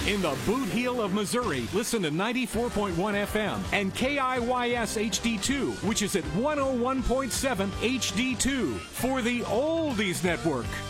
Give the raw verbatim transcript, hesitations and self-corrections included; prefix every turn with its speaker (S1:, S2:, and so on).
S1: In the boot heel of Missouri, listen to ninety-four point one F M and K I Y S H D two, which is at one oh one point seven H D two for the Oldies Network.